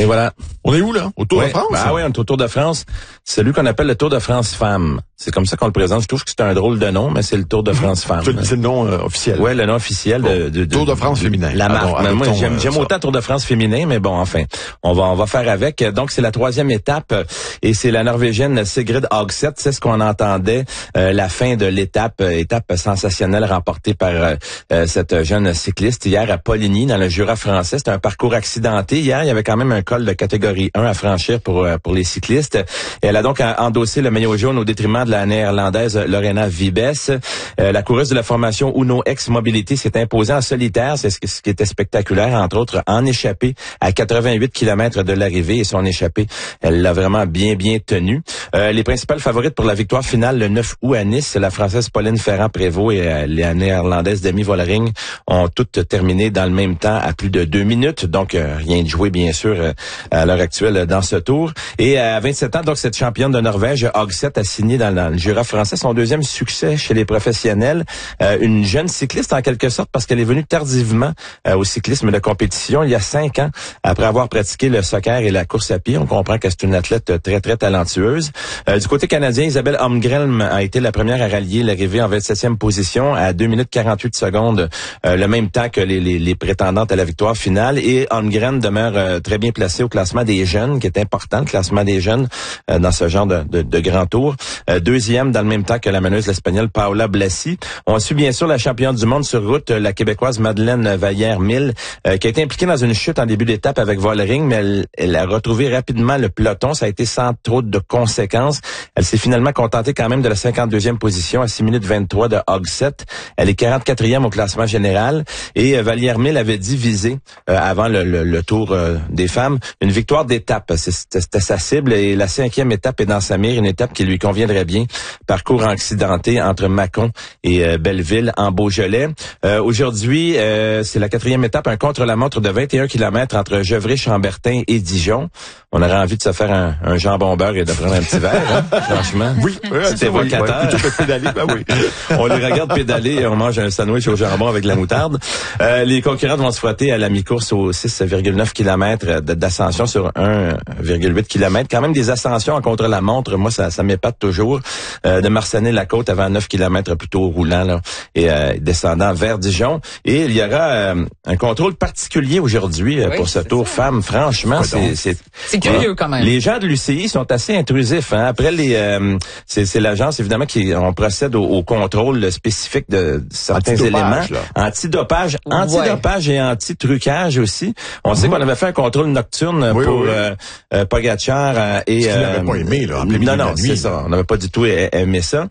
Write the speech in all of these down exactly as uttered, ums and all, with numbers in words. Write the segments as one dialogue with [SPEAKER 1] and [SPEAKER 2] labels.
[SPEAKER 1] Et voilà.
[SPEAKER 2] On est où, là? Au Tour
[SPEAKER 1] ouais.
[SPEAKER 2] de France?
[SPEAKER 1] Ah oui, on est au Tour de France. C'est celui qu'on appelle le Tour de France Femmes. C'est comme ça qu'on le présente. Je trouve que c'est un drôle de nom, mais c'est le Tour de France Femmes.
[SPEAKER 2] C'est le nom euh, officiel.
[SPEAKER 1] Ouais, le nom officiel de, de, de
[SPEAKER 2] Tour de France
[SPEAKER 1] de,
[SPEAKER 2] féminin.
[SPEAKER 1] La marque.
[SPEAKER 2] Ah, non,
[SPEAKER 1] moi,
[SPEAKER 2] ton,
[SPEAKER 1] j'aime,
[SPEAKER 2] euh,
[SPEAKER 1] j'aime autant Tour de France féminin, mais bon, enfin, on va, on va faire avec. Donc, c'est la troisième étape et c'est la Norvégienne Sigrid Hagseth. C'est ce qu'on entendait, euh, la fin de l'étape, euh, étape sensationnelle remportée par euh, cette jeune cycliste hier à Poligny, dans le Jura français. C'était un parcours accidenté. Hier, il y avait quand même un col de catégorie un à franchir pour euh, pour les cyclistes. Et elle a donc endossé le maillot jaune au détriment de la néerlandaise Lorena Wiebes. Euh, la coureuse de la formation Uno X Mobility s'est imposée en solitaire. C'est ce qui était spectaculaire, entre autres, en échappée à quatre-vingt-huit kilomètres de l'arrivée. Et son échappée, elle l'a vraiment bien, bien tenue. Euh, les principales favorites pour la victoire finale le neuf août à Nice, la Française Pauline Ferrand-Prévot et euh, la Néerlandaise Demi Vollering ont toutes terminé dans le même temps à plus de deux minutes. Donc, euh, rien de joué, bien sûr, euh, à l'heure actuelle dans ce tour. Et à vingt-sept ans, donc, cette championne de Norvège, Hagseth, a signé dans, dans le Jura français son deuxième succès chez les professionnels. Euh, une jeune cycliste, en quelque sorte, parce qu'elle est venue tardivement euh, au cyclisme de compétition il y a cinq ans, après avoir pratiqué le soccer et la course à pied. On comprend que c'est une athlète très, très talentueuse. Euh, du côté canadien, Isabelle Holmgren a été la première à rallier l'arrivée en vingt-septième position à deux minutes quarante-huit secondes, euh, le même temps que les, les, les prétendantes à la victoire finale. Et Holmgren demeure euh, très bien placée au classement des jeunes, qui est important, le classement des jeunes euh, dans ce genre de, de, de grand tour. Euh, deuxième dans le même temps que la meneuse l'espagnole Paola Blasi. On suit bien sûr la championne du monde sur route, la québécoise Madeleine Vallière-Mille, euh, qui a été impliquée dans une chute en début d'étape avec Vollering, mais elle, elle a retrouvé rapidement le peloton. Ça a été sans trop de conséquences. Elle s'est finalement contentée quand même de la cinquante-deuxième position à six minutes vingt-trois de Hagseth. Elle est quarante-quatrième au classement général. Et euh, Vallière-Mille avait dit viser, euh, avant le, le, le tour euh, des femmes, une victoire d'étape. C'était, c'était sa cible. Et la cinquième étape est dans sa mire, une étape qui lui conviendrait bien. Parcours accidenté entre Mâcon et euh, Belleville en Beaujolais. Euh, aujourd'hui, euh, c'est la quatrième étape, un contre-la-montre de vingt et un kilomètres entre Gevrey-Chambertin et Dijon. On aurait envie de se faire un, un jambon beurre et de prendre un petit verre, hein, franchement.
[SPEAKER 2] Oui,
[SPEAKER 1] c'est évocateur.
[SPEAKER 2] Oui, ouais, pédaler, ben oui.
[SPEAKER 1] On les regarde pédaler et on mange un sandwich au jambon avec la moutarde. Euh, les concurrentes vont se frotter à la mi-course aux six virgule neuf kilomètres d'ascension sur un virgule huit kilomètres. Quand même des ascensions en contre-la-montre, moi ça, ça m'épate toujours. Euh, de Marsanet-la-Côte avant neuf kilomètres plutôt roulant là, et euh, descendant vers Dijon. Et il y aura euh, un contrôle particulier aujourd'hui euh, oui, pour ce tour ça. Femmes. Franchement, c'est, c'est
[SPEAKER 3] c'est curieux quand même.
[SPEAKER 1] Les gens de l'U C I sont assez intrusifs. Hein. Après les, euh, c'est, c'est l'agence évidemment qui on procède au, au contrôle spécifique de certains éléments. Là. Antidopage, ouais. antidopage et anti-trucage aussi. On mmh. sait qu'on avait fait un contrôle nocturne oui, pour oui. Euh, euh, Pogacar euh, et.
[SPEAKER 2] Ce qu'il n'avait pas aimé là. En plein
[SPEAKER 1] non, non,
[SPEAKER 2] la nuit,
[SPEAKER 1] c'est ça. On n'avait pas du tout aimé ça.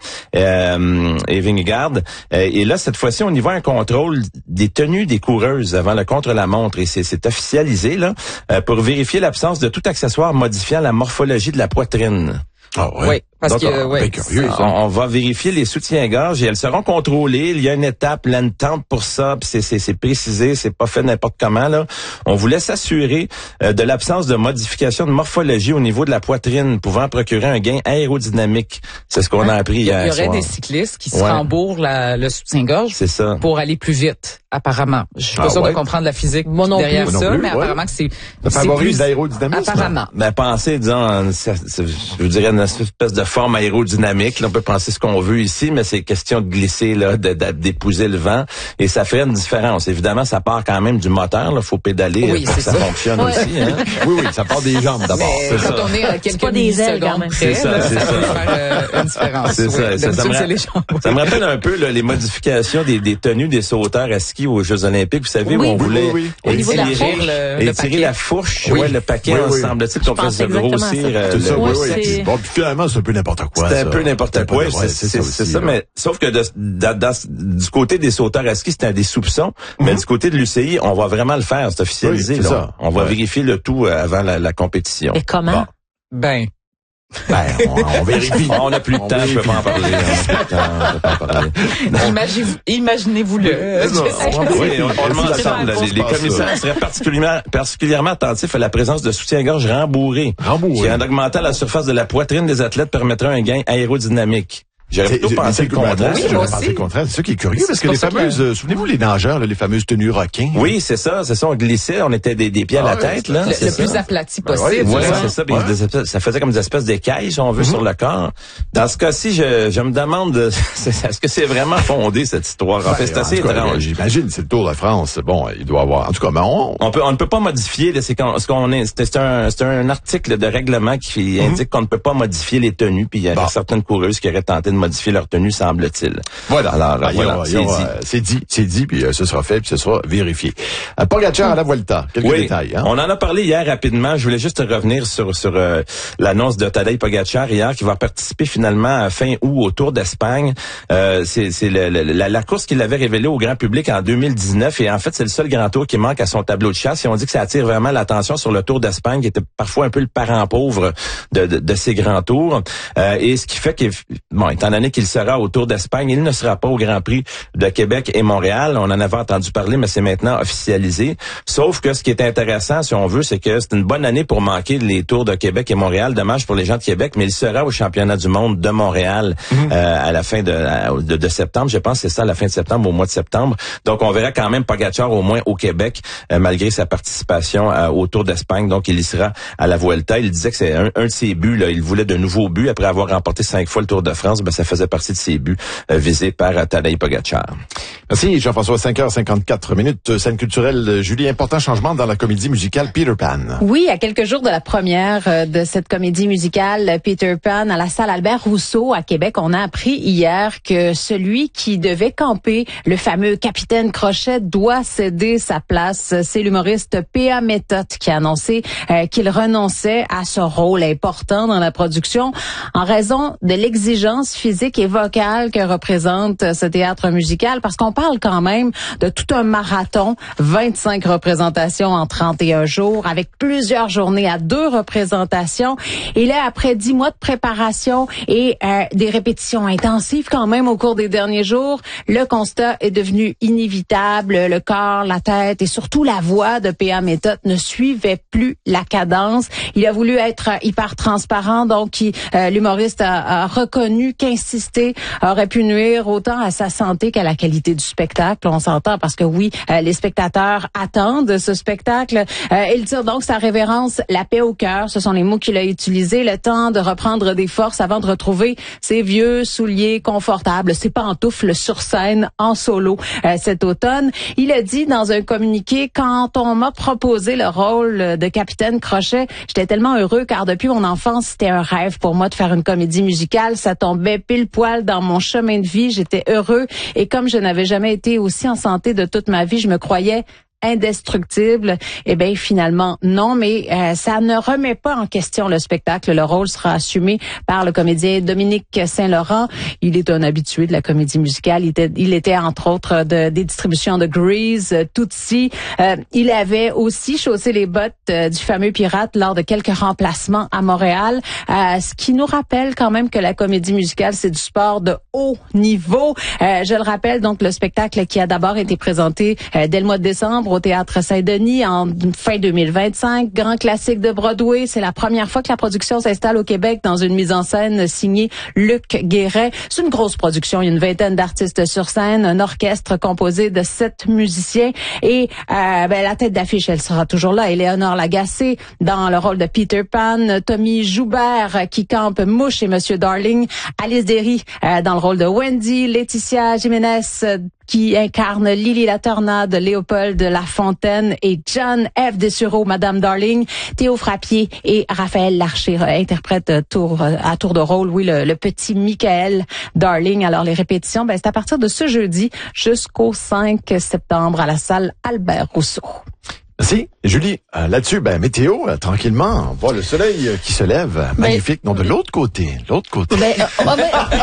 [SPEAKER 1] Euh, et Vingegaard. Euh, et là, cette fois-ci, on y voit un contrôle des tenues des coureuses avant le contre-la-montre. Et c'est, c'est officialisé là euh, pour vérifier l'absence de tout accessoire modifiant la morphologie de la poitrine.
[SPEAKER 2] Ah ouais.
[SPEAKER 3] Oui, parce
[SPEAKER 1] Donc,
[SPEAKER 3] que
[SPEAKER 1] on,
[SPEAKER 3] ouais,
[SPEAKER 2] curieux,
[SPEAKER 1] on, on va vérifier les soutiens-gorge et elles seront contrôlées. Il y a une étape, là, une tente pour ça, puis c'est, c'est, c'est précisé, c'est pas fait n'importe comment là. On voulait s'assurer euh, de l'absence de modification de morphologie au niveau de la poitrine, pouvant procurer un gain aérodynamique. C'est ce qu'on a appris hier.
[SPEAKER 3] Il y aurait
[SPEAKER 1] soir.
[SPEAKER 3] des cyclistes qui se
[SPEAKER 1] ouais.
[SPEAKER 3] rembourrent la, le soutien-gorge
[SPEAKER 1] c'est ça.
[SPEAKER 3] pour aller plus vite. Apparemment, je suis pas
[SPEAKER 1] ah,
[SPEAKER 3] sûre
[SPEAKER 1] ouais.
[SPEAKER 3] de comprendre la physique
[SPEAKER 4] Moi non
[SPEAKER 3] derrière
[SPEAKER 4] plus.
[SPEAKER 3] ça,
[SPEAKER 2] non plus,
[SPEAKER 3] mais
[SPEAKER 2] ouais.
[SPEAKER 3] apparemment que c'est
[SPEAKER 2] ça
[SPEAKER 3] c'est
[SPEAKER 2] favorise
[SPEAKER 3] plus
[SPEAKER 2] l'aérodynamisme.
[SPEAKER 3] Apparemment.
[SPEAKER 1] Ben penser, disons, je dirais une espèce de forme aérodynamique. Là, on peut penser ce qu'on veut ici, mais c'est question de glisser, là, de, de, d'épouser le vent, et ça fait une différence. Évidemment, ça part quand même du moteur. Là, faut pédaler
[SPEAKER 3] oui,
[SPEAKER 1] pour que ça, ça fonctionne
[SPEAKER 4] ouais.
[SPEAKER 1] aussi. Hein?
[SPEAKER 2] Oui, oui, ça part des jambes d'abord.
[SPEAKER 3] Mais
[SPEAKER 2] c'est
[SPEAKER 3] quand
[SPEAKER 2] ça.
[SPEAKER 3] on est à quelques
[SPEAKER 4] pas des ailes, quand
[SPEAKER 3] millisecondes
[SPEAKER 4] même.
[SPEAKER 3] près,
[SPEAKER 1] C'est ça,
[SPEAKER 3] là,
[SPEAKER 1] c'est
[SPEAKER 3] ça
[SPEAKER 1] ça.
[SPEAKER 3] peut faire euh, une différence.
[SPEAKER 1] C'est
[SPEAKER 3] oui.
[SPEAKER 1] ça. Ça, ça, me
[SPEAKER 3] c'est
[SPEAKER 1] ra-
[SPEAKER 3] les jambes, oui.
[SPEAKER 1] ça me rappelle un peu là, les modifications des, des tenues des sauteurs à ski aux Jeux Olympiques. Vous savez,
[SPEAKER 4] Oui,
[SPEAKER 1] où on
[SPEAKER 4] oui,
[SPEAKER 1] voulait
[SPEAKER 2] oui,
[SPEAKER 4] oui. Au niveau de la
[SPEAKER 1] étirer,
[SPEAKER 4] fourche,
[SPEAKER 3] le- le
[SPEAKER 1] étirer
[SPEAKER 3] paquet.
[SPEAKER 1] la fourche,
[SPEAKER 3] Oui.
[SPEAKER 1] ouais, le paquet,
[SPEAKER 2] Oui, oui.
[SPEAKER 1] semble-t-il, qu'on
[SPEAKER 4] pense
[SPEAKER 1] faisait
[SPEAKER 4] exactement
[SPEAKER 1] grossir.
[SPEAKER 4] ça.
[SPEAKER 1] euh,
[SPEAKER 2] C'est
[SPEAKER 1] le-
[SPEAKER 2] ça, oui,
[SPEAKER 4] Ouais,
[SPEAKER 2] oui.
[SPEAKER 4] c'est-
[SPEAKER 2] Bon, puis finalement, c'est un peu n'importe quoi.
[SPEAKER 1] C'était
[SPEAKER 2] ça.
[SPEAKER 1] un peu n'importe quoi,
[SPEAKER 2] Ouais,
[SPEAKER 1] c'est, c'est, c'est,
[SPEAKER 2] aussi,
[SPEAKER 1] c'est ça,
[SPEAKER 2] là.
[SPEAKER 1] mais sauf que de, de, de, du côté des sauteurs à ski, c'était des soupçons, mm-hmm. mais du côté de l'U C I, on va vraiment le faire, c'est officialisé.
[SPEAKER 2] Oui, c'est
[SPEAKER 1] là.
[SPEAKER 2] ça.
[SPEAKER 1] On va
[SPEAKER 2] ouais.
[SPEAKER 1] vérifier le tout euh, avant la, la compétition.
[SPEAKER 4] Et comment?
[SPEAKER 1] Bon.
[SPEAKER 3] Ben,
[SPEAKER 2] Ben, on, on vérifie.
[SPEAKER 1] On n'a plus de
[SPEAKER 2] On
[SPEAKER 1] temps, je peux
[SPEAKER 2] vérifie.
[SPEAKER 1] pas en parler. On n'a plus de temps, je peux pas en parler.
[SPEAKER 3] imaginez-vous, imaginez-vous-le.
[SPEAKER 2] Non, on va
[SPEAKER 1] Oui,
[SPEAKER 2] vérifier.
[SPEAKER 1] on, on le
[SPEAKER 2] C'est
[SPEAKER 1] mentionne.
[SPEAKER 2] la
[SPEAKER 1] Les,
[SPEAKER 2] réponse,
[SPEAKER 1] les
[SPEAKER 2] passe,
[SPEAKER 1] commissaires seraient particulièrement, particulièrement attentifs à la présence de soutien-gorge rembourré,
[SPEAKER 2] Rembourré.
[SPEAKER 1] qui, en augmentant la surface de la poitrine des athlètes, permettrait un gain aérodynamique. J'aurais
[SPEAKER 2] C'est-
[SPEAKER 1] plutôt
[SPEAKER 2] c'est-
[SPEAKER 1] pensé
[SPEAKER 2] c'est
[SPEAKER 1] le contraire.
[SPEAKER 3] Oui,
[SPEAKER 2] J'aurais
[SPEAKER 3] moi
[SPEAKER 2] pensé
[SPEAKER 3] aussi.
[SPEAKER 2] le contraire. C'est ça qui est curieux, parce
[SPEAKER 3] C'est
[SPEAKER 2] que
[SPEAKER 3] pour
[SPEAKER 2] les
[SPEAKER 3] ça que-
[SPEAKER 2] fameuses, euh, souvenez-vous les nageurs, là, les fameuses tenues requins.
[SPEAKER 1] Oui, c'est ça, c'est ça, on glissait, on était des, des pieds à la
[SPEAKER 2] Ah ouais,
[SPEAKER 1] tête, là.
[SPEAKER 3] Le,
[SPEAKER 1] c'est
[SPEAKER 3] le
[SPEAKER 1] ça.
[SPEAKER 3] plus aplati
[SPEAKER 2] Ben
[SPEAKER 3] possible.
[SPEAKER 2] ouais,
[SPEAKER 1] Ouais,
[SPEAKER 2] ça.
[SPEAKER 1] c'est ça. Puis
[SPEAKER 2] Ouais.
[SPEAKER 1] des espèces- ça faisait comme des espèces d'écailles, si on veut, sur le corps. Dans ce cas-ci, je, je me demande, euh, c'est- est-ce que c'est vraiment fondé, cette histoire? En fait, c'est
[SPEAKER 2] Ben,
[SPEAKER 1] assez
[SPEAKER 2] en tout cas,
[SPEAKER 1] étrange.
[SPEAKER 2] J'imagine, c'est le Tour de France. Bon, il doit avoir. En tout cas, mais on.
[SPEAKER 1] On peut, on ne peut pas modifier, là, c'est qu'on, ce qu'on est, c'est c'est un, c'est un article de règlement qui indique qu'on ne peut pas modifier les tenues, puis il y a
[SPEAKER 2] Bon.
[SPEAKER 1] certaines coureuses qui auraient tenté de modifier leur tenue, semble-t-il.
[SPEAKER 2] Voilà.
[SPEAKER 1] Alors,
[SPEAKER 2] Ah, il y
[SPEAKER 1] voilà,
[SPEAKER 2] aura- il y
[SPEAKER 1] c'est
[SPEAKER 2] aura-
[SPEAKER 1] dit.
[SPEAKER 2] c'est dit, c'est dit, puis euh, ce sera fait, puis ce sera vérifié. Euh, Pogacar à la Vuelta. Quelques
[SPEAKER 1] Oui,
[SPEAKER 2] détails. Hein?
[SPEAKER 1] on en a parlé hier rapidement. Je voulais juste revenir sur sur euh, l'annonce de Tadej Pogacar hier, qui va participer finalement à fin août au Tour d'Espagne. Euh, c'est c'est le- le- la, la course qu'il avait révélée au grand public en deux mille dix-neuf, et en fait c'est le seul grand tour qui manque à son tableau de chasse. Et on dit que ça attire vraiment l'attention sur le Tour d'Espagne, qui était parfois un peu le parent pauvre de, de, de ces grands tours. Euh, et ce qui fait que, bon, étant donné qu'il sera au Tour d'Espagne, il ne sera pas au Grand Prix de Québec et Montréal. On en avait entendu parler, mais c'est maintenant officialisé. Sauf que ce qui est intéressant, si on veut, c'est que c'est une bonne année pour manquer les Tours de Québec et Montréal. Dommage pour les gens de Québec, mais il sera au championnat du monde de Montréal euh, à la fin de, à- de, de septembre. Je pense que c'est ça, à la fin de septembre, au mois de septembre. Donc, on verra quand même Pogacar au moins au Québec, euh, malgré sa participation euh, au Tour d'Espagne. Donc, il y sera à la Vuelta. Il disait que c'est un, un de ses buts. Là. Il voulait de nouveaux buts. Après avoir remporté cinq fois le Tour de France, ben, ça faisait partie de ses buts euh, visés par euh, Tadej Pogacar.
[SPEAKER 2] Merci Jean-François. cinq heures cinquante-quatre minutes. Scène culturelle. Julie, important changement dans la comédie musicale Peter Pan.
[SPEAKER 4] Oui, à quelques jours de la première euh, de cette comédie musicale Peter Pan à la salle Albert Rousseau à Québec, on a appris hier que celui qui devait camper le fameux capitaine Crochet doit céder sa place. C'est l'humoriste P A Méthode qui a annoncé euh, qu'il renonçait à ce rôle important dans la production en raison de l'exigence physique et vocale que représente ce théâtre musical, parce qu'on parle quand même de tout un marathon, vingt-cinq représentations en trente et un jours, avec plusieurs journées à deux représentations. Et là, après dix mois de préparation et euh, des répétitions intensives quand même au cours des derniers jours, le constat est devenu inévitable. Le corps, la tête et surtout la voix de P A Méthode ne suivaient plus la cadence. Il a voulu être hyper transparent, donc il, euh, l'humoriste a, a reconnu qu'insister aurait pu nuire autant à sa santé qu'à la qualité du spectacle. On s'entend parce que oui, euh, les spectateurs attendent ce spectacle. Euh, il tire donc sa révérence, la paix au cœur. Ce sont les mots qu'il a utilisés. Le temps de reprendre des forces avant de retrouver ses vieux souliers confortables, ses pantoufles sur scène en solo euh, cet automne. Il a dit dans un communiqué: quand on m'a proposé le rôle de capitaine Crochet, j'étais tellement heureux car depuis mon enfance, c'était un rêve pour moi de faire une comédie musicale. Ça tombait pile poil dans mon chemin de vie. J'étais heureux et comme je n'avais jamais été aussi en santé de toute ma vie, je me croyais indestructible. Eh bien, finalement, non, mais euh, ça ne remet pas en question le spectacle. Le rôle sera assumé par le comédien Dominique Saint-Laurent. Il est un habitué de la comédie musicale. Il était, il était entre autres de, des distributions de Grease, Tootsie. Euh, il avait aussi chaussé les bottes euh, du fameux pirate lors de quelques remplacements à Montréal, euh, ce qui nous rappelle quand même que la comédie musicale, c'est du sport de haut niveau. Euh, je le rappelle, donc, le spectacle qui a d'abord été présenté euh, dès le mois de décembre au Théâtre Saint-Denis en fin deux mille vingt-cinq. Grand classique de Broadway. C'est la première fois que la production s'installe au Québec dans une mise en scène signée Luc Guéret. C'est une grosse production. Il y a une vingtaine d'artistes sur scène, un orchestre composé de sept musiciens et euh, ben, la tête d'affiche, elle sera toujours là. Éléonore Lagacé dans le rôle de Peter Pan, Tommy Joubert qui campe Mouche et Monsieur Darling, Alice Derry euh, dans le rôle de Wendy, Laetitia Jiménez euh, qui incarne Lily la Tornade, Léopold Lafontaine et John F. Dessureau, Madame Darling, Théo Frappier et Raphaël Larcher interprètent tour, à tour de rôle, oui, le, le petit Michael Darling. Alors, les répétitions, ben, c'est à partir de ce jeudi jusqu'au cinq septembre à la salle Albert Rousseau.
[SPEAKER 2] Merci. Et Julie, euh, là-dessus, ben météo, euh, tranquillement, on voit le soleil euh, qui se lève, magnifique. Non, de l'autre côté, l'autre côté.
[SPEAKER 4] Ben, euh, oh,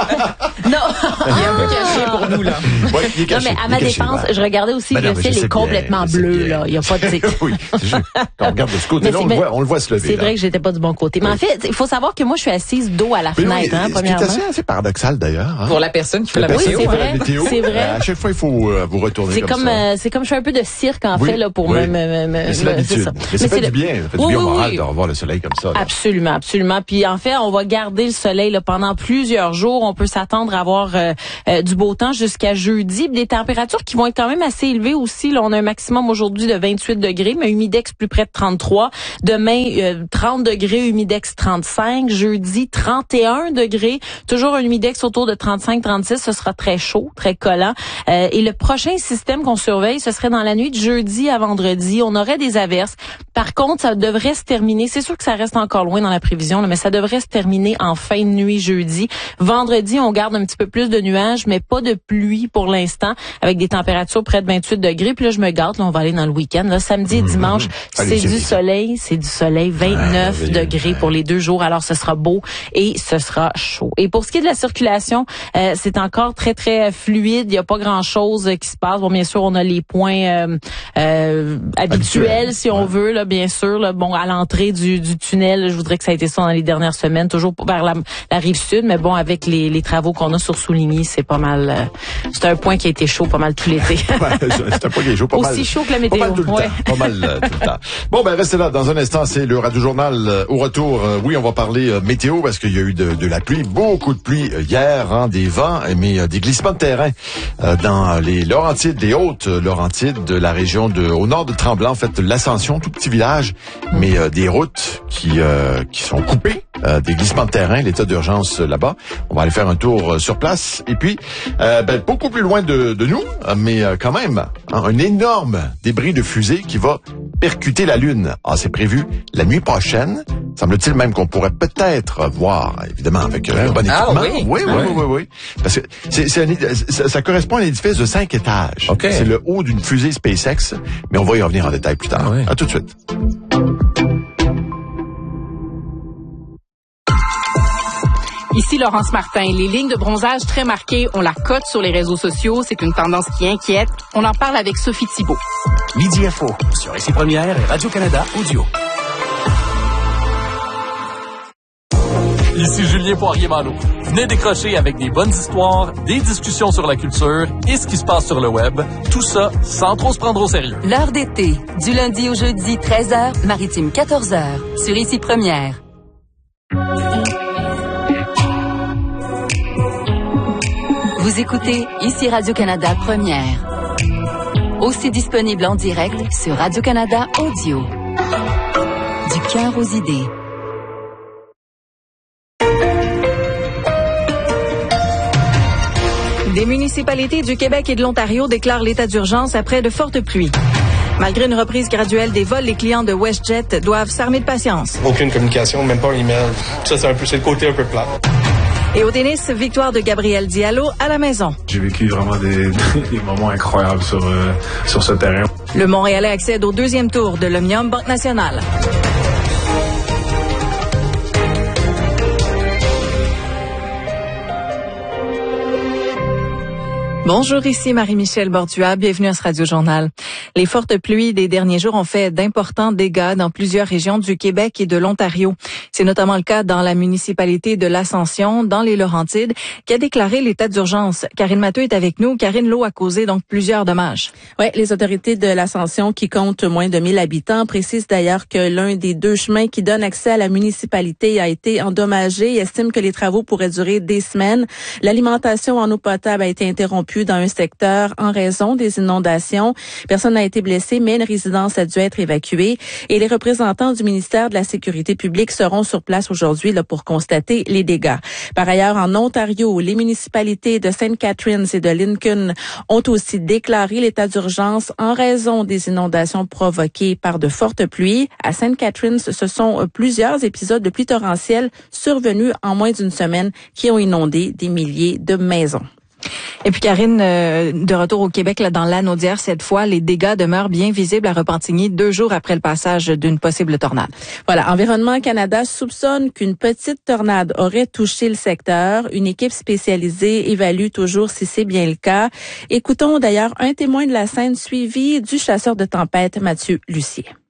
[SPEAKER 4] ben, non.
[SPEAKER 3] Il est un peu caché pour nous, là.
[SPEAKER 2] Ouais, il est
[SPEAKER 4] Non,
[SPEAKER 2] caché,
[SPEAKER 4] mais à
[SPEAKER 2] il
[SPEAKER 4] ma
[SPEAKER 2] est caché,
[SPEAKER 4] défense,
[SPEAKER 2] ouais.
[SPEAKER 4] je regardais aussi,
[SPEAKER 2] Ben non,
[SPEAKER 4] le
[SPEAKER 2] mais
[SPEAKER 4] ciel
[SPEAKER 2] je sais
[SPEAKER 4] est complètement
[SPEAKER 2] bien, je sais
[SPEAKER 4] bleu,
[SPEAKER 2] bien.
[SPEAKER 4] là. Il y a pas de...
[SPEAKER 2] Oui, c'est juste, quand on regarde de ce côté-là,
[SPEAKER 4] Mais
[SPEAKER 2] on
[SPEAKER 4] c'est-
[SPEAKER 2] le voit, on le voit se lever.
[SPEAKER 4] C'est
[SPEAKER 2] là.
[SPEAKER 4] vrai que j'étais pas du bon côté. Mais
[SPEAKER 2] Oui.
[SPEAKER 4] en fait, il faut savoir que moi, je suis assise dos à la
[SPEAKER 2] Mais oui,
[SPEAKER 4] fenêtre, hein,
[SPEAKER 2] ce qui est
[SPEAKER 4] premièrement.
[SPEAKER 2] assez, assez paradoxal d'ailleurs. Hein.
[SPEAKER 3] Pour la personne qui fait la
[SPEAKER 2] La
[SPEAKER 3] météo.
[SPEAKER 2] personne qui
[SPEAKER 4] c'est
[SPEAKER 2] fait
[SPEAKER 4] vrai,
[SPEAKER 2] la météo,
[SPEAKER 4] c'est vrai.
[SPEAKER 2] euh, à chaque fois, il faut euh, vous retourner
[SPEAKER 4] C'est
[SPEAKER 2] comme,
[SPEAKER 4] comme,
[SPEAKER 2] ça.
[SPEAKER 4] euh, c'est comme je fais un peu de cirque, en
[SPEAKER 2] Oui,
[SPEAKER 4] fait, là, pour
[SPEAKER 2] oui.
[SPEAKER 4] me, me,
[SPEAKER 5] me,
[SPEAKER 2] c'est
[SPEAKER 5] me
[SPEAKER 2] l'habitude.
[SPEAKER 5] ça.
[SPEAKER 2] Mais ça
[SPEAKER 5] Mais
[SPEAKER 2] fait
[SPEAKER 5] c'est
[SPEAKER 2] du
[SPEAKER 5] le...
[SPEAKER 2] bien. Ça fait
[SPEAKER 5] oui,
[SPEAKER 2] du bien au
[SPEAKER 5] oui,
[SPEAKER 2] moral
[SPEAKER 5] oui.
[SPEAKER 2] de revoir le soleil comme ça. Là.
[SPEAKER 5] Absolument, absolument. Puis en fait, on va garder le soleil là, pendant plusieurs jours. On peut s'attendre à avoir euh, euh, du beau temps jusqu'à jeudi. Des températures qui vont être quand même assez élevées aussi. Là, on a un maximum aujourd'hui de vingt-huit degrés, mais humidex plus près de trente-trois. Demain, euh, trente degrés, humidex trente-cinq. Jeudi, trente et un degrés. Toujours un humidex autour de trente-cinq trente-six. Ce sera très chaud, très collant. Euh, et le prochain système qu'on surveille, ce serait dans la nuit de jeudi à vendredi. On aurait des averses. Par contre, ça devrait se terminer. C'est sûr que ça reste encore loin dans la prévision, là, mais ça devrait se terminer en fin de nuit jeudi. Vendredi, on garde un petit peu plus de nuages, mais pas de pluie pour l'instant, avec des températures près de vingt-huit degrés. Puis là, je me gâte. Là, on va aller dans le week-end. Là, samedi et dimanche,
[SPEAKER 2] mmh. Allez,
[SPEAKER 5] c'est
[SPEAKER 2] c'est
[SPEAKER 5] du
[SPEAKER 2] bien.
[SPEAKER 5] soleil. C'est du soleil, vingt-neuf
[SPEAKER 2] ouais,
[SPEAKER 5] degrés
[SPEAKER 2] ouais.
[SPEAKER 5] pour les deux jours. Alors, ce sera beau et ce sera chaud. Et pour ce qui est de la circulation, euh, c'est encore très, très fluide. Il n'y a pas grand-chose qui se passe. Bon, bien sûr, on a les points euh, euh, habituels,
[SPEAKER 2] Habituel,
[SPEAKER 5] si on
[SPEAKER 2] ouais.
[SPEAKER 5] veut, là, bien sûr. Là, bon, à l'entrée du, du tunnel, je voudrais que ça ait été ça dans les dernières semaines, toujours vers la, la rive sud, mais bon, avec les, les travaux qu'on a sur Souligny, c'est pas mal. Euh, c'est un point qui a été chaud pas mal tout l'été.
[SPEAKER 2] Ouais, c'est un point qui est chaud, pas
[SPEAKER 5] Aussi
[SPEAKER 2] mal.
[SPEAKER 5] chaud que la
[SPEAKER 2] Pas
[SPEAKER 5] météo.
[SPEAKER 2] mal tout le
[SPEAKER 5] Ouais.
[SPEAKER 2] temps. Pas mal euh, tout le temps. Bon, ben restez là. Dans un instant, c'est le Radio Journal euh, au retour. Euh, oui, on va parler euh, météo parce qu'il y a eu de, de la pluie, beaucoup de pluie euh, hier, hein, des vents, mais euh, des glissements de terrain euh, dans les Laurentides, les hautes Laurentides de la région de, au nord de Tremblant. En fait, l'Ascension, tout petit village, mais euh, des routes qui euh, qui sont coupées, euh, des glissements de terrain, l'état d'urgence euh, là-bas. On va aller faire un tour euh, sur place. Et puis, euh, ben, beaucoup plus loin de, de nous, euh, mais euh, quand même, hein, un énorme débris de fusée qui va percuter la Lune. Ah, c'est prévu la nuit prochaine. Semble-t-il même qu'on pourrait peut-être voir, évidemment, avec euh, le bon
[SPEAKER 3] Ah,
[SPEAKER 2] équipement.
[SPEAKER 3] oui?
[SPEAKER 2] Oui, oui,
[SPEAKER 1] Ouais.
[SPEAKER 2] oui, oui, oui. Parce que c'est, c'est un édi- ça, ça correspond à un édifice de cinq étages.
[SPEAKER 1] OK.
[SPEAKER 2] C'est le haut d'une fusée SpaceX, mais on va y revenir en détail plus tard.
[SPEAKER 1] Ah, oui.
[SPEAKER 2] À tout de suite.
[SPEAKER 3] Ici Laurence Martin. Les lignes de bronzage très marquées, on la cote sur les réseaux sociaux. C'est une tendance qui inquiète. On en parle avec Sophie Thibault.
[SPEAKER 6] Midi Info sur Ici Première et Radio-Canada Audio.
[SPEAKER 7] Ici Julien Poirier-Malo. Venez décrocher avec des bonnes histoires, des discussions sur la culture et ce qui se passe sur le web. Tout ça sans trop se prendre au sérieux.
[SPEAKER 8] L'heure d'été, du lundi au jeudi, treize heures, maritime quatorze heures, sur Ici Première. Vous écoutez Ici Radio-Canada Première. Aussi disponible en direct sur Radio-Canada Audio. Du cœur aux idées.
[SPEAKER 9] Des municipalités du Québec et de l'Ontario déclarent l'état d'urgence après de fortes pluies. Malgré une reprise graduelle des vols, les clients de WestJet doivent s'armer de patience.
[SPEAKER 10] Aucune communication, même pas un email. Ça, c'est un peu, c'est le côté un peu plat.
[SPEAKER 9] Et au tennis, victoire de Gabriel Diallo à la maison.
[SPEAKER 11] J'ai vécu vraiment des, des moments incroyables sur, euh, sur ce terrain.
[SPEAKER 9] Le Montréalais accède au deuxième tour de l'Omnium Banque Nationale. Bonjour, ici Marie-Michel Bordua. Bienvenue à ce Radio-Journal. Les fortes pluies des derniers jours ont fait d'importants dégâts dans plusieurs régions du Québec et de l'Ontario. C'est notamment le cas dans la municipalité de l'Ascension, dans les Laurentides, qui a déclaré l'état d'urgence. Karine Matteux est avec nous. Karine, l'eau a causé donc plusieurs dommages.
[SPEAKER 12] Oui, les autorités de l'Ascension, qui comptent moins de mille habitants, précisent d'ailleurs que l'un des deux chemins qui donne accès à la municipalité a été endommagé et estiment que les travaux pourraient durer des semaines. L'alimentation en eau potable a été interrompue dans un secteur en raison des inondations. Personne n'a été blessé, mais une résidence a dû être évacuée. Et les représentants du ministère de la Sécurité publique seront sur place aujourd'hui là, pour constater les dégâts. Par ailleurs, en Ontario, les municipalités de Saint Catharines et de Lincoln ont aussi déclaré l'état d'urgence en raison des inondations provoquées par de fortes pluies. À Saint Catharines, ce sont plusieurs épisodes de pluie torrentielle survenus en moins d'une semaine qui ont inondé des milliers de maisons.
[SPEAKER 9] Et puis Karine, euh, de retour au Québec, là, dans l'Anaudière, cette fois, les dégâts demeurent bien visibles à Repentigny deux jours après le passage d'une possible tornade.
[SPEAKER 12] Voilà, Environnement Canada soupçonne qu'une petite tornade aurait touché le secteur. Une équipe spécialisée évalue toujours si c'est bien le cas. Écoutons d'ailleurs un témoin de la scène suivi du chasseur de tempête, Mathieu Lucier.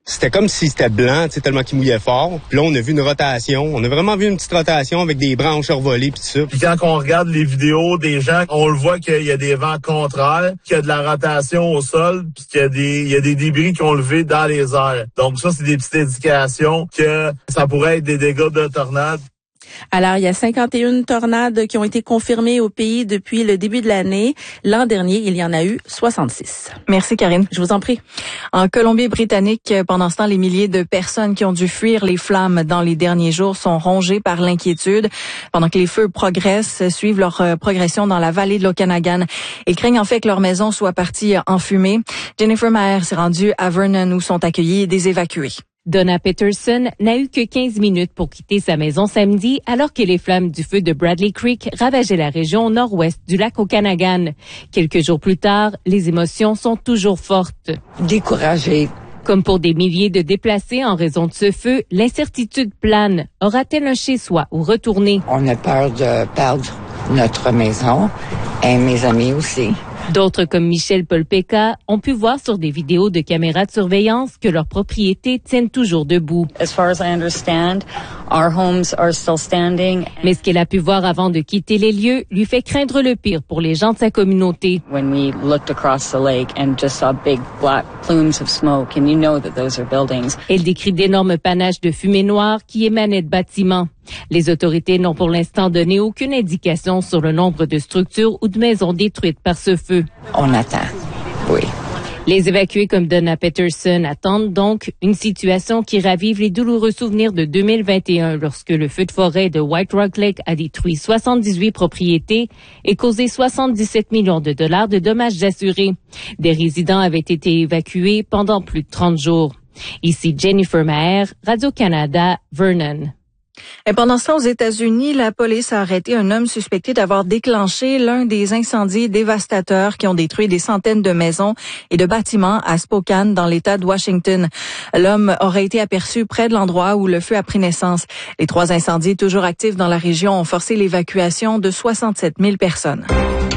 [SPEAKER 13] C'était comme si c'était blanc, tu sais, tellement qu'il mouillait fort. Puis là, on a vu une rotation. On a vraiment vu une petite rotation avec des branches revolées puis tout ça.
[SPEAKER 14] Puis quand on regarde les vidéos des gens, on le voit qu'il y a des vents contraires, qu'il y a de la rotation au sol, puis qu'il y a des, il y a des débris qui ont levé dans les airs. Donc ça, c'est des petites indications que ça pourrait être des dégâts de tornade.
[SPEAKER 12] Alors, il y a cinquante et une tornades qui ont été confirmées au pays depuis le début de l'année. L'an dernier, il y en a eu soixante-six.
[SPEAKER 9] Merci, Karine.
[SPEAKER 12] Je vous en prie.
[SPEAKER 9] En Colombie-Britannique, pendant ce temps, les milliers de personnes qui ont dû fuir les flammes dans les derniers jours sont rongées par l'inquiétude. Pendant que les feux progressent, suivent leur progression dans la vallée de l'Okanagan. Ils craignent en fait que leur maison soit partie en fumée. Jennifer Maher s'est rendue à Vernon où sont accueillis des évacués.
[SPEAKER 15] Donna Peterson n'a eu que quinze minutes pour quitter sa maison samedi alors que les flammes du feu de Bradley Creek ravageaient la région nord-ouest du lac Okanagan. Quelques jours plus tard, les émotions sont toujours fortes.
[SPEAKER 16] Découragée.
[SPEAKER 15] Comme pour des milliers de déplacés en raison de ce feu, l'incertitude plane. Aura-t-elle un chez-soi ou retourner?
[SPEAKER 16] On a peur de perdre notre maison et mes amis aussi.
[SPEAKER 15] D'autres, comme Michel Polpeca, ont pu voir sur des vidéos de caméras de surveillance que leurs propriétés tiennent toujours debout.
[SPEAKER 17] As far as I understand, our homes are still standing.
[SPEAKER 15] Mais ce qu'elle a pu voir avant de quitter les lieux lui fait craindre le pire pour les gens de sa communauté.
[SPEAKER 17] When we looked across the lake and just saw big black plumes of smoke, and you know that those are buildings.
[SPEAKER 15] Elle décrit d'énormes panaches de fumée noire qui émanaient de bâtiments. Les autorités n'ont pour l'instant donné aucune indication sur le nombre de structures ou de maisons détruites par ce feu.
[SPEAKER 16] On attend, oui.
[SPEAKER 15] Les évacués comme Donna Peterson attendent donc une situation qui ravive les douloureux souvenirs de deux mille vingt et un lorsque le feu de forêt de White Rock Lake a détruit soixante-dix-huit propriétés et causé soixante-dix-sept millions de dollars de dommages assurés. Des résidents avaient été évacués pendant plus de trente jours. Ici Jennifer Maher, Radio-Canada, Vernon.
[SPEAKER 9] Et pendant ce temps, aux États-Unis, la police a arrêté un homme suspecté d'avoir déclenché l'un des incendies dévastateurs qui ont détruit des centaines de maisons et de bâtiments à Spokane, dans l'État de Washington. L'homme aurait été aperçu près de l'endroit où le feu a pris naissance. Les trois incendies toujours actifs dans la région ont forcé l'évacuation de soixante-sept mille personnes.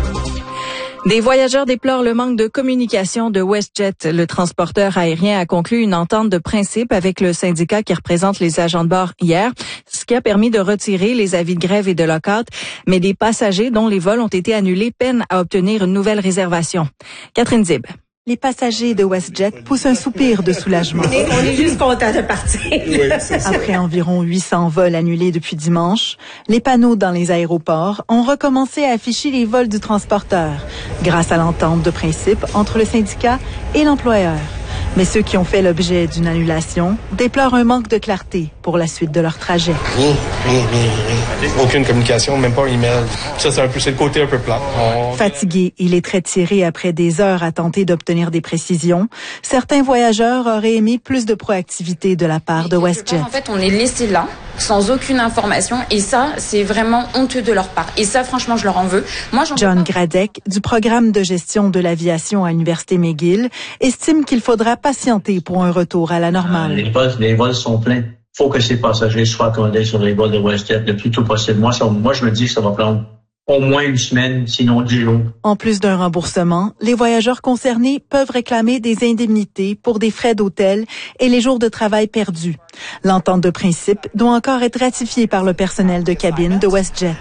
[SPEAKER 9] Des voyageurs déplorent le manque de communication de WestJet. Le transporteur aérien a conclu une entente de principe avec le syndicat qui représente les agents de bord hier, ce qui a permis de retirer les avis de grève et de lock-out, mais des passagers dont les vols ont été annulés peinent à obtenir une nouvelle réservation. Catherine Zib.
[SPEAKER 18] Les passagers de WestJet poussent un soupir de soulagement.
[SPEAKER 19] On est, on est juste contents de partir.
[SPEAKER 18] Oui, après environ huit cents vols annulés depuis dimanche, les panneaux dans les aéroports ont recommencé à afficher les vols du transporteur, grâce à l'entente de principe entre le syndicat et l'employeur. Mais ceux qui ont fait l'objet d'une annulation déplorent un manque de clarté pour la suite de leur trajet.
[SPEAKER 10] Rien, rien, rien, rien. Aucune communication, même pas un email. Ça, c'est un peu, c'est le côté un peu plat. On...
[SPEAKER 18] Fatigués et les traits tirés après des heures à tenter d'obtenir des précisions, certains voyageurs auraient aimé plus de proactivité de la part de WestJet.
[SPEAKER 20] En fait, on est laissé là, sans aucune information, et ça, c'est vraiment honteux de leur part. Et ça, franchement, je leur en veux. Moi, j'en
[SPEAKER 18] John Gradek, du programme de gestion de l'aviation à l'Université McGill, estime qu'il faudra patienter pour un retour à la normale.
[SPEAKER 21] Euh, les, vols, les vols sont pleins. Il faut que ces passagers soient accommodés sur les vols de WestJet le plus tôt possible. Moi, ça, moi, je me dis que ça va prendre au moins une semaine, sinon dix jours.
[SPEAKER 18] En plus d'un remboursement, les voyageurs concernés peuvent réclamer des indemnités pour des frais d'hôtel et les jours de travail perdus. L'entente de principe doit encore être ratifiée par le personnel de cabine de WestJet.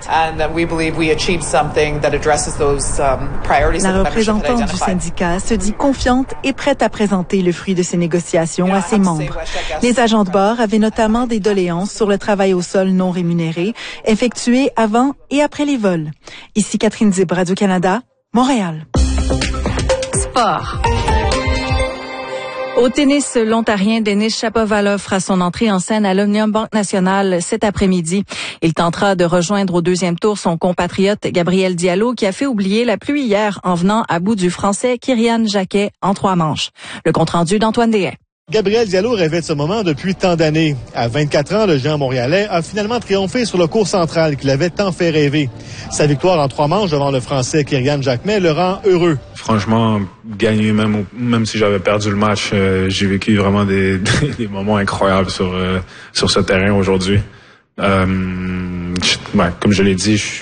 [SPEAKER 18] La représentante du syndicat se dit confiante et prête à présenter le fruit de ses négociations à ses membres. Les agents de bord avaient notamment des doléances sur le travail au sol non rémunéré, effectué avant et après les vols. Ici Catherine Zib, Radio-Canada, Montréal.
[SPEAKER 8] Sport.
[SPEAKER 9] Au tennis, l'Ontarien Denis Shapovalov fera son entrée en scène à l'Omnium Banque Nationale cet après-midi. Il tentera de rejoindre au deuxième tour son compatriote Gabriel Diallo qui a fait oublier la pluie hier en venant à bout du Français Kyrian Jacquet en trois manches. Le compte-rendu d'Antoine Dehaye.
[SPEAKER 22] Gabriel Diallo rêvait de ce moment depuis tant d'années. À vingt-quatre ans, le géant montréalais a finalement triomphé sur le court central qui l'avait tant fait rêver. Sa victoire en trois manches devant le Français Kyrian Jacquet le rend heureux.
[SPEAKER 11] Franchement, gagner même même si j'avais perdu le match, euh, j'ai vécu vraiment des, des moments incroyables sur euh, sur ce terrain aujourd'hui. Euh, je, ouais, comme je l'ai dit, je suis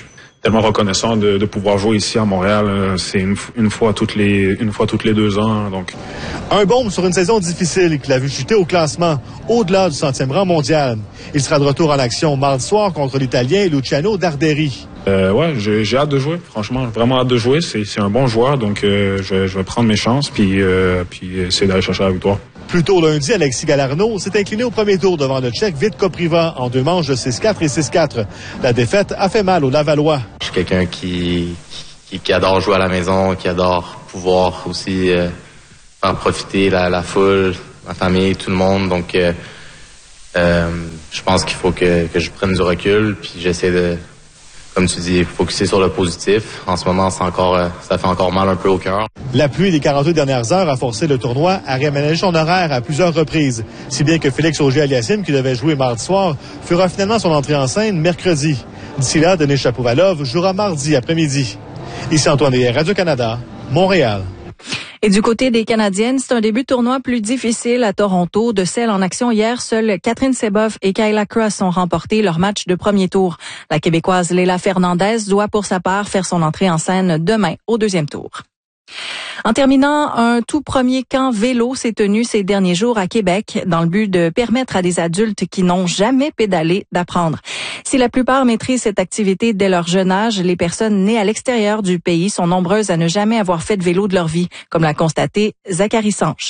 [SPEAKER 11] tellement reconnaissant de, de pouvoir jouer ici à Montréal. Euh, c'est une, une fois toutes les une fois toutes les deux ans. Hein, donc
[SPEAKER 22] un baume sur une saison difficile qui l'a vu chuter au classement au-delà du centième rang mondial. Il sera de retour en action mardi soir contre l'Italien Luciano Darderi.
[SPEAKER 11] Euh, ouais, j'ai, j'ai hâte de jouer. Franchement, vraiment hâte de jouer. C'est, c'est un bon joueur, donc euh, je, je vais prendre mes chances puis euh, puis essayer d'aller chercher la victoire.
[SPEAKER 22] Plus tôt lundi, Alexis Galarneau s'est incliné au premier tour devant le Tchèque Vít Kopriva en deux manches de six quatre et six quatre. La défaite a fait mal aux Lavallois.
[SPEAKER 4] Je suis quelqu'un qui, qui, qui adore jouer à la maison, qui adore pouvoir aussi euh, faire profiter la, la foule, ma famille, tout le monde. Donc, euh, euh, je pense qu'il faut que, que je prenne du recul, puis j'essaie de, comme tu dis, focusser sur le positif. En ce moment, c'est encore, euh, ça fait encore mal un peu au cœur.
[SPEAKER 22] La pluie des quarante-deux dernières heures a forcé le tournoi à réaménager son horaire à plusieurs reprises, si bien que Félix Auger-Aliassime, qui devait jouer mardi soir, fera finalement son entrée en scène mercredi. D'ici là, Denis Chapovalov jouera mardi après-midi. Ici Antoine Des, Radio-Canada, Montréal.
[SPEAKER 9] Et du côté des Canadiennes, c'est un début de tournoi plus difficile à Toronto. De celle en action hier, seules Catherine Seboff et Kayla Cross ont remporté leur match de premier tour. La Québécoise Léla Fernandez doit pour sa part faire son entrée en scène demain au deuxième tour. En terminant, un tout premier camp vélo s'est tenu ces derniers jours à Québec dans le but de permettre à des adultes qui n'ont jamais pédalé d'apprendre. Si la plupart maîtrisent cette activité dès leur jeune âge, les personnes nées à l'extérieur du pays sont nombreuses à ne jamais avoir fait de vélo de leur vie, comme l'a constaté Zachary Sanche.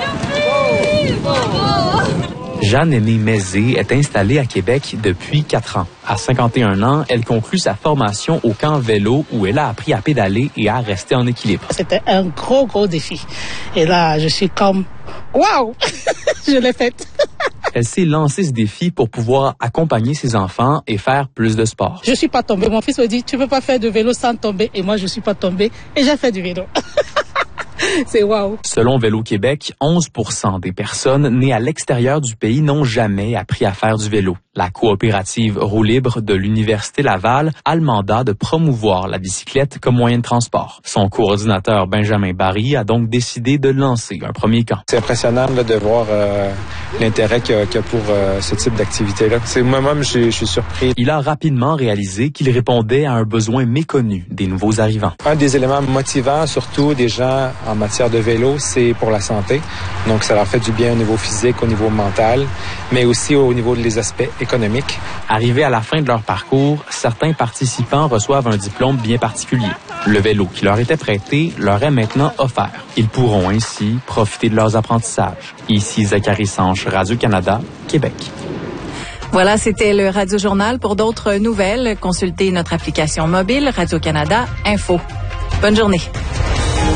[SPEAKER 5] Jeanne-Aimée Mézé est installée à Québec depuis quatre ans. À cinquante et un ans, elle conclut sa formation au camp vélo où elle a appris à pédaler et à rester en équilibre.
[SPEAKER 23] C'était un gros, gros défi. Et là, je suis comme, waouh, je l'ai fait.
[SPEAKER 5] Elle s'est lancée ce défi pour pouvoir accompagner ses enfants et faire plus de sport.
[SPEAKER 23] Je suis pas tombée. Mon fils me dit, tu peux pas faire de vélo sans tomber. Et moi, je suis pas tombée et j'ai fait du vélo. C'est wow.
[SPEAKER 5] Selon Vélo Québec, onze pour cent des personnes nées à l'extérieur du pays n'ont jamais appris à faire du vélo. La coopérative Roue Libre de l'Université Laval a le mandat de promouvoir la bicyclette comme moyen de transport. Son coordinateur Benjamin Barry a donc décidé de lancer un premier camp.
[SPEAKER 24] C'est impressionnant là, de voir euh, l'intérêt qu'il y a, qu'il y a pour euh, ce type d'activité-là. C'est, moi-même, je, je suis surpris.
[SPEAKER 5] Il a rapidement réalisé qu'il répondait à un besoin méconnu des nouveaux arrivants.
[SPEAKER 24] Un des éléments motivants, surtout des gens en matière de vélo, c'est pour la santé. Donc, ça leur fait du bien au niveau physique, au niveau mental, mais aussi au niveau des aspects économiques.
[SPEAKER 5] Arrivés à la fin de leur parcours, certains participants reçoivent un diplôme bien particulier. Le vélo qui leur était prêté leur est maintenant offert. Ils pourront ainsi profiter de leurs apprentissages. Ici Zachary Sanche, Radio-Canada, Québec.
[SPEAKER 9] Voilà, c'était le Radio-Journal. Pour d'autres nouvelles, consultez notre application mobile Radio-Canada Info. Bonne journée.